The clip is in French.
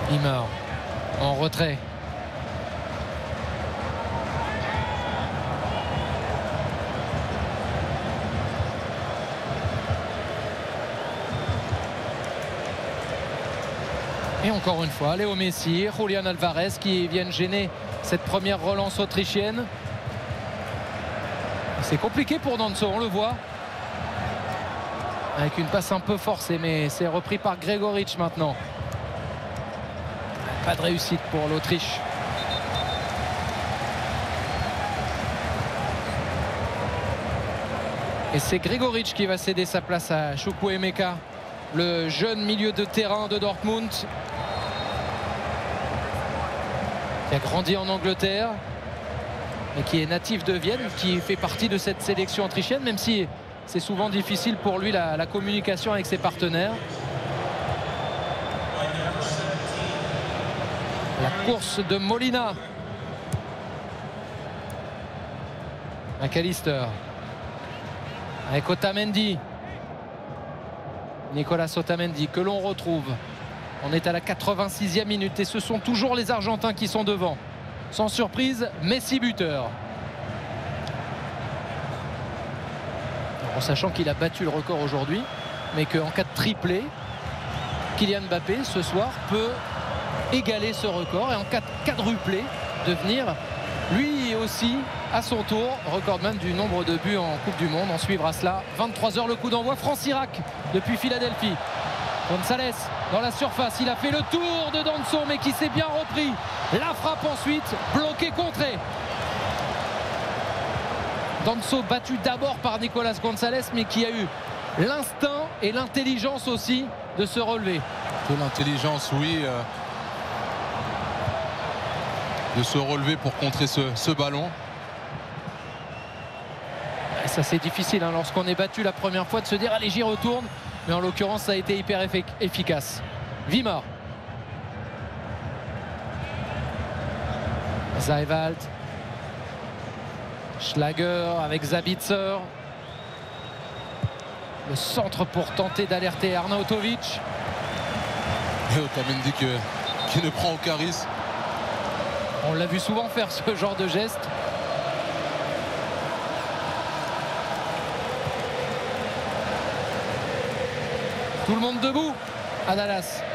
Wimmer en retrait. Et encore une fois, Léo Messi, Julian Alvarez qui viennent gêner cette première relance autrichienne. C'est compliqué pour Danso, on le voit. Avec une passe un peu forcée, mais c'est repris par Gregoritsch maintenant. Pas de réussite pour l'Autriche. Et c'est Gregoritsch qui va céder sa place à Chukwuemeka, le jeune milieu de terrain de Dortmund, qui a grandi en Angleterre, mais qui est natif de Vienne, qui fait partie de cette sélection autrichienne, même si c'est souvent difficile pour lui la communication avec ses partenaires. La course de Molina. McAllister. Avec Otamendi. Nicolas Otamendi que l'on retrouve. On est à la 86e minute et ce sont toujours les Argentins qui sont devant. Sans surprise, Messi buteur. En sachant qu'il a battu le record aujourd'hui, mais qu'en cas de triplé, Kylian Mbappé ce soir peut égaler ce record et en cas de quadruplé devenir lui aussi à son tour recordman du nombre de buts en Coupe du Monde. On suivra cela. 23h le coup d'envoi. France-Irak depuis Philadelphie. Gonzalez dans la surface, il a fait le tour de Danso mais qui s'est bien repris. La frappe ensuite, bloqué, contré. Danso battu d'abord par Nicolas Gonzalez mais qui a eu l'instinct et l'intelligence aussi de se relever. De l'intelligence, oui, de se relever pour contrer ce ballon. Et ça c'est difficile hein, lorsqu'on est battu la première fois de se dire allez j'y retourne. Mais en l'occurrence ça a été hyper efficace. Wimmer. Zaiwald. Schlager avec Zabitzer. Le centre pour tenter d'alerter Arnautovic. Et Otamendi qui ne prend aucun risque. On l'a vu souvent faire ce genre de geste. Tout le monde debout à Dallas.